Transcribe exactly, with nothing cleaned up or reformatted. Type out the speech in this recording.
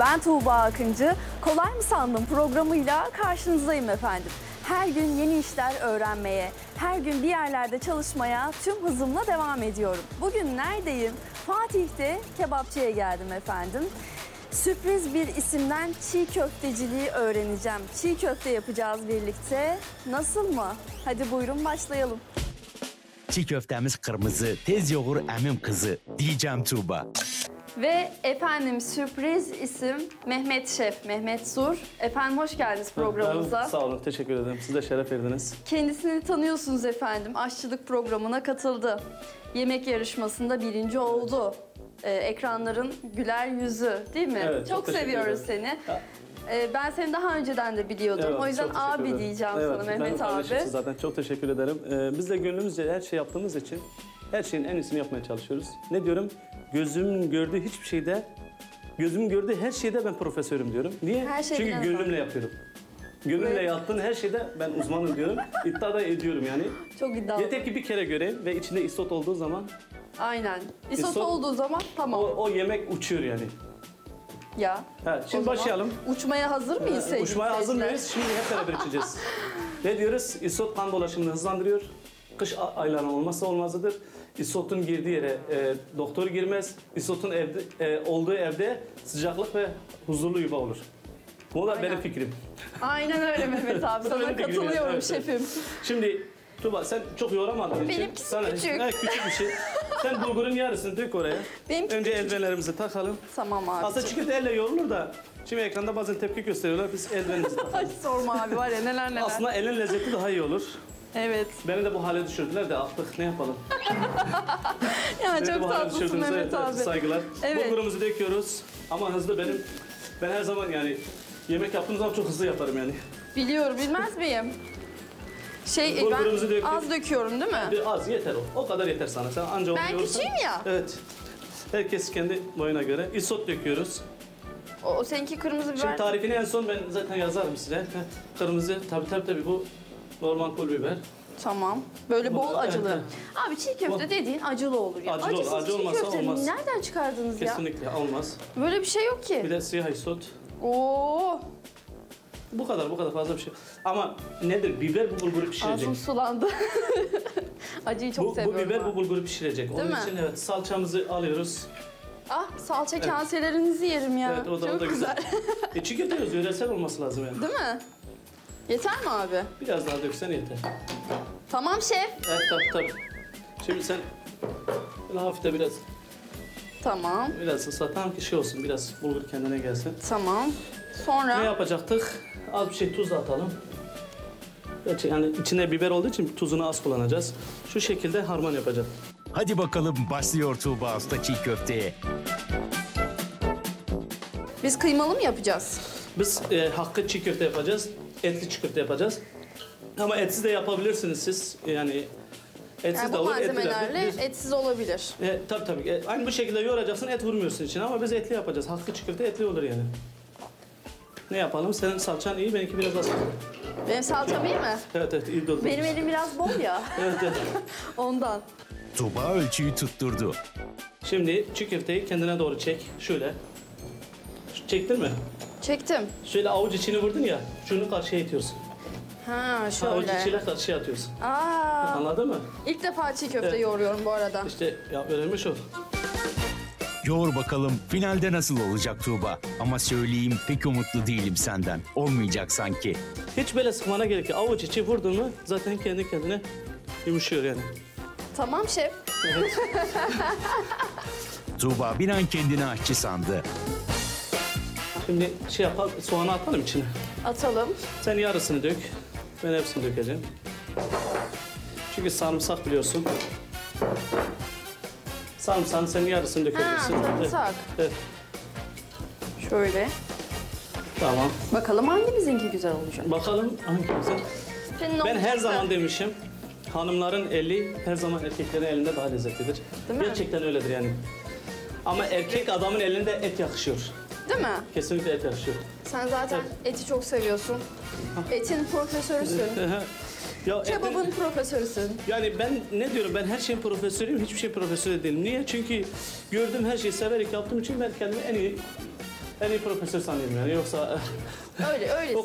Ben Tuğba Akıncı. Kolay mı sandın programıyla karşınızdayım efendim. Her gün yeni işler öğrenmeye, her gün bir yerlerde çalışmaya tüm hızımla devam ediyorum. Bugün neredeyim? Fatih'te kebapçıya geldim efendim. Sürpriz bir isimden çiğ köfteciliği öğreneceğim. Çiğ köfte yapacağız birlikte. Nasıl mı? Hadi buyurun başlayalım. Çiğ köftemiz kırmızı, tez yoğur emim kızı diyeceğim Tuğba. Ve efendim sürpriz isim Mehmet Şef, Mehmet Sur. Efendim hoş geldiniz programımıza. Ben, sağ olun, teşekkür ederim. Siz de şeref verdiniz. Kendisini tanıyorsunuz efendim. Aşçılık programına katıldı. Yemek yarışmasında birinci oldu. Ee, ekranların güler yüzü değil mi? Evet, çok, çok teşekkür seviyoruz ederim. seni. Ee, ben seni daha önceden de biliyordum. Evet, o yüzden çok teşekkür abi ederim. diyeceğim Evet, sana Mehmet ben abi. kardeşimsin zaten. Çok teşekkür ederim. Ee, biz de gönlümüzce her şey yaptığımız için her şeyin en iyisini yapmaya çalışıyoruz. Ne diyorum? Gözümün gördüğü hiçbir şeyde, gözümün gördüğü her şeyde ben profesörüm diyorum. Niye? Her şey Çünkü bilen gönlümle adam. yapıyorum. Gönlümle Evet. yaptığın her şeyde ben uzmanım diyorum. İddia da ediyorum yani. Çok iddialı. Yeter ki bir kere göreyim ve içinde isot olduğu zaman Aynen. İsos İsos- olduğu zaman tamam. o, o yemek uçuyor yani. Ya. Evet, O şimdi zaman başlayalım. Uçmaya hazır mıyız sevgili Uçmaya hazır seyirciler? mıyız? Şimdi hep beraber içeceğiz. Ne diyoruz? İsot kan dolaşımını hızlandırıyor. Kış a- aylarının olmazsa olmazıdır. İsotun girdiği yere e, doktor girmez. İsotun evde, e, olduğu evde sıcaklık ve huzurlu yuva olur. Bu da Aynen. benim fikrim. Aynen öyle Mehmet abi. Bu da Sana benim fikrim katılıyorum yani, evet, evet. şefim. Şimdi Tuğba sen çok yoramadığın için... Benimkisi sana- küçük. Evet, küçük bir şey. Sen bulgurun yarısını dök oraya. Benimki Önce küçük. eldivenlerimizi takalım. Tamam abi. Aslında çiğ köfte elle yoğrulur da... Şimdi ekranda bazen tepki gösteriyorlar. Biz eldivenimizi takalım. Hiç sorma abi var ya neler neler. Aslında elin lezzeti daha iyi olur. Evet. Beni de bu hale düşürdüler de artık ne yapalım? Ya Beni çok bu hale tatlısın düşürdüğünüze Mehmet abi. saygılar. Evet. Bulgurumuzu döküyoruz ama hızlı benim. Ben her zaman yani yemek yaptığım zaman çok hızlı yaparım yani. Biliyorum bilmez miyim? Şey e, Bulgurumuzu ben döktük. az döküyorum değil mi? Bir az yeter o. O kadar yeter sana. Sen anca onu Ben yiyorsan- küçüğüm ya. Evet. Herkes kendi boyuna göre. Isot döküyoruz. O, o seninki kırmızı biber. Şimdi tarifini en son ben zaten yazarım size. Heh, Kırmızı tabii tabii tabii bu normal pul biber. Tamam. Böyle bol Evet, acılı. evet. Abi çiğ köfte Bu- dediğin acılı olur ya. Acılı olur. Acısız Acı çiğ olmazsa köfte olmaz. nereden çıkardınız ya? Kesinlikle olmaz. Böyle bir şey yok ki. Bir de siyah isot. Oo, Bu kadar bu kadar fazla bir şey. Ama nedir? Biber bu bulguru pişirecek. ağzım sulandı. Acıyı çok Bu, bu seviyorum. biber ben. bu bulguru pişirecek. Onun mi? için evet salçamızı alıyoruz. Ah salça kaselerinizi yerim ya. Evet o da, çok o da güzel. e, çiğ köfte yiyoruz, yöresel olması lazım yani. Değil mi? Yeter mi abi? Biraz daha döksen yeter. Tamam şef. Evet tabii tabii. Şimdi sen böyle hafif de biraz Tamam. biraz ıslat. Tam ki şey olsun biraz bulgur kendine gelsin. Tamam. Ne Sonra yapacaktık? Az bir şey tuz da atalım. Gerçi yani içine biber olduğu için tuzunu az kullanacağız. Şu şekilde harman yapacağız. Hadi bakalım başlıyor Tuğba Usta çiğ köfteye. biz kıymalı mı yapacağız? Biz e, hakkı çiğ köfte yapacağız. Etli çiğ köfte yapacağız. Ama etsiz de yapabilirsiniz siz. Yani etsiz Yani de bu olur, etli de malzemelerle olur. Biz- etsiz olabilir. E, tabii tabii. E, aynı bu şekilde yoğuracaksın, et vurmuyorsun içine ama biz etli yapacağız. Hakkı çiğ köfte etli olur yani. Ne yapalım? Senin salçan iyi, benimki biraz az. Benim salçam iyi mi? Evet evet, iyi doldu. Benim elim biraz bol ya. Evet evet. Ondan. Tuğba ölçüyü tutturdu. Şimdi çiğ köfteyi kendine doğru çek. Şöyle. Çektin mi? Çektim. Şöyle avuç içini vurdun ya, şunu karşıya itiyorsun. Ha Avuç şöyle. içiyle karşıya atıyorsun. Aa, Anladın mı? ilk defa çiğ köfte Evet. yoğuruyorum bu arada. İşte ya öğrenmiş ol. Yoğur bakalım finalde nasıl olacak Tuğba. Ama söyleyeyim pek umutlu değilim senden. Olmayacak sanki. Hiç böyle sıkmana gerek yok. Avuç içi vurdun mu zaten kendi kendine yumuşuyor yani. Tamam şef. Evet. Tuğba bir an kendini aşçı sandı. Şimdi şey yapalım, soğanı atalım içine. Atalım. Sen yarısını dök. Ben hepsini dökeceğim. Çünkü sarımsak biliyorsun. Sarımsağın sen yarısını Ha dökebilirsin. sarımsak. Evet. Şöyle. Tamam. Bakalım hangimizinki güzel olacak. Bakalım hangimizin. Senin Ben her olacaksa- zaman demişim. Hanımların eli her zaman erkeklerin elinde daha lezzetlidir. Değil mi? Gerçekten öyledir yani. Ama erkek adamın elinde et yakışıyor. Değil mi? Kesinlikle et yakışıyor. Sen zaten eti çok seviyorsun. Etin profesörüsün. Ya etin- Kebabın profesörüsün. Yani ben ne diyorum, ben her şeyin profesörüyüm, hiçbir şey profesör değilim. Niye? Çünkü gördüğüm her şeyi severek yaptığım için ben kendimi en iyi en iyi profesör sanıyorum yani. Yoksa Öyle öyle.